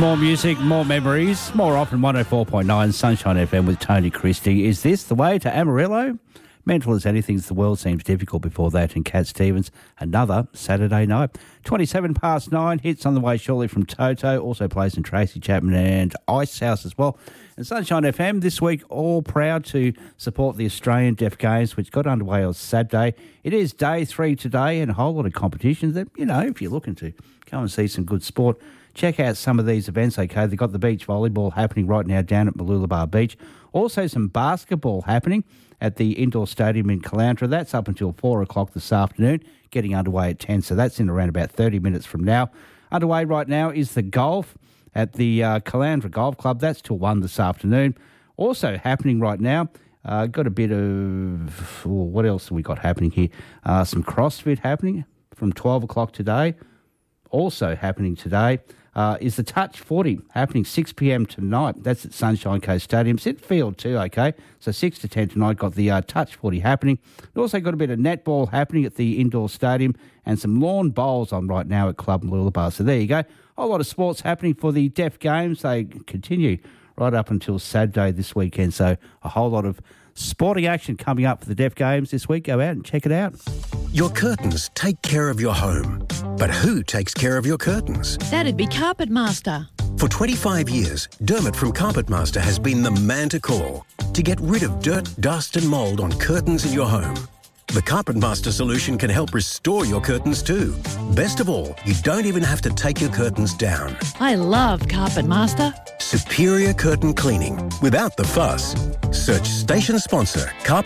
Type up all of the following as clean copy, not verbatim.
More music, more memories, more often 104.9 Sunshine FM with Tony Christie. Is this the way to Amarillo? Mental as anything, the world seems difficult before that. And Cat Stevens, another Saturday night. 27 past 9, hits on the way shortly from Toto. Also plays in Tracy Chapman and Ice House as well. And Sunshine FM this week, all proud to support the Australian Deaf Games, which got underway on Saturday. It is day 3 today and a whole lot of competitions that, you know, if you're looking to go and see some good sport, check out some of these events, okay? They've got the beach volleyball happening right now down at Mooloolaba Beach. Also some basketball happening at the indoor stadium in Caloundra. That's up until 4 o'clock this afternoon, getting underway at 10, so that's in around about 30 minutes from now. Underway right now is the golf at the Caloundra Golf Club. That's till 1 this afternoon. Also happening right now, got a bit of, what else have we got happening here? Some CrossFit happening from 12 o'clock today. Also happening today is the Touch 40 happening 6 p.m. tonight. That's at Sunshine Coast Stadium. It's at Field too, okay? So 6 to 10 tonight got the Touch 40 happening. We've also got a bit of netball happening at the indoor stadium and some lawn bowls on right now at Club Mooloolaba. So there you go. A whole lot of sports happening for the Deaf Games. They continue right up until Saturday this weekend. So a whole lot of sporting action coming up for the Deaf Games this week. Go out and check it out. Your curtains take care of your home. But who takes care of your curtains? That'd be Carpet Master. For 25 years, Dermot from Carpet Master has been the man to call to get rid of dirt, dust and mould on curtains in your home. The Carpet Master solution can help restore your curtains too. Best of all, you don't even have to take your curtains down. I love Carpet Master. Superior curtain cleaning without the fuss. Search station sponsor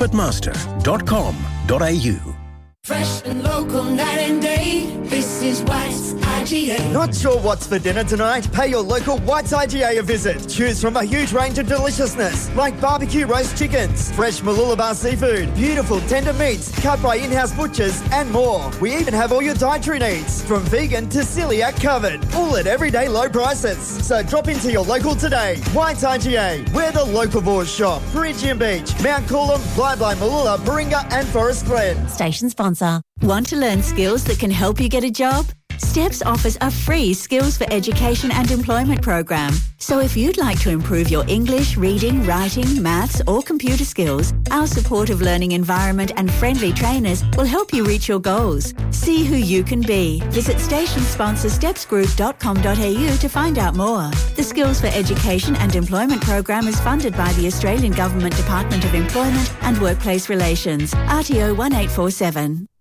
carpetmaster.com.au. Fresh and local night and day. This is White's IGA. Not sure what's for dinner tonight? Pay your local White's IGA a visit. Choose from a huge range of deliciousness like barbecue roast chickens, fresh Mooloolaba seafood, beautiful tender meats cut by in-house butchers and more. We even have all your dietary needs, from vegan to celiac covered, all at everyday low prices. So drop into your local today. White's IGA, where the locavores shop. Bridgian Beach, Mount Coolum, Bly Mooloola, Baringa and Forest Glen. Station sponsor. Want to learn skills that can help you get a job? STEPS offers a free Skills for Education and Employment program. So if you'd like to improve your English, reading, writing, maths or computer skills, our supportive learning environment and friendly trainers will help you reach your goals. See who you can be. Visit station sponsor stepsgroup.com.au to find out more. The Skills for Education and Employment program is funded by the Australian Government Department of Employment and Workplace Relations, RTO 1847.